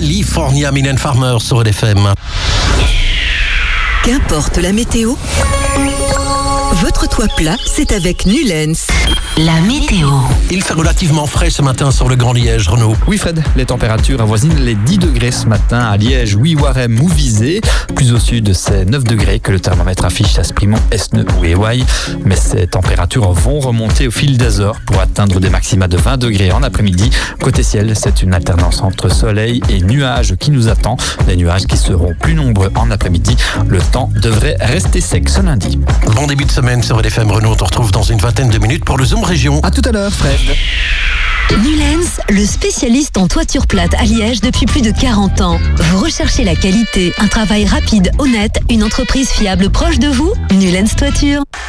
California, Mylène Farmer sur RFM. Qu'importe la météo, votre toit plat, c'est avec Nulens. La météo. Il fait relativement frais ce matin sur le Grand Liège, Renaud. Oui Fred, les températures avoisinent les 10 degrés ce matin à Liège, Ouiwarem ou Visé. Plus au sud, c'est 9 degrés que le thermomètre affiche à Sprimont, Esneux ou Éwaille. Mais ces températures vont remonter au fil des heures pour atteindre des maxima de 20 degrés en après-midi. Côté ciel, c'est une alternance entre soleil et nuages qui nous attend. Des nuages qui seront plus nombreux en après-midi. Le temps devrait rester sec ce lundi. Bon début de semaine sur RFM, Renaud. On te retrouve dans une vingtaine de minutes pour le Zoom Région. À tout à l'heure Fred. Nulens, le spécialiste en toiture plate à Liège depuis plus de 40 ans. Vous recherchez la qualité, un travail rapide, honnête, une entreprise fiable proche de vous? Nulens Toiture.